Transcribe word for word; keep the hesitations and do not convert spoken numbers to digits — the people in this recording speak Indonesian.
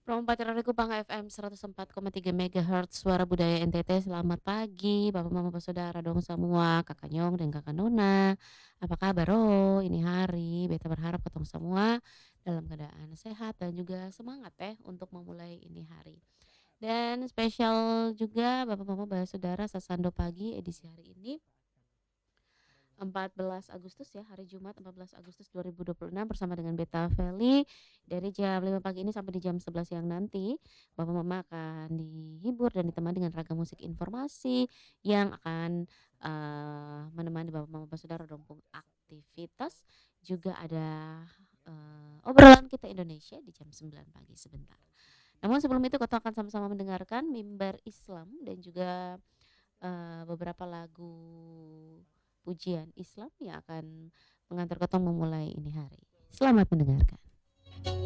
Perompak Radio Kupang F M seratus empat koma tiga megahertz Suara Budaya N T T. Selamat pagi Bapak, Mama, Saudara dong semua, Kakak Nyong dan Kakak Nona. Apa kabar oh ini hari? Beta berharap ketong semua dalam keadaan sehat dan juga semangat ya untuk memulai ini hari. Dan spesial juga Bapak, Mama, Saudara Sasando Pagi edisi hari ini empat belas Agustus ya, hari Jumat empat belas Agustus dua ribu dua puluh enam bersama dengan Beta Feli dari jam lima pagi ini sampai di jam sebelas siang nanti. Bapak Mama akan dihibur dan ditemani dengan ragam musik informasi yang akan uh, menemani Bapak Mama Saudara dompung aktivitas. Juga ada uh, obrolan kita Indonesia di jam sembilan pagi sebentar. Namun sebelum itu kita akan sama-sama mendengarkan mimbar Islam dan juga uh, beberapa lagu pujian Islam yang akan mengantar ketong memulai ini hari. Selamat mendengarkan.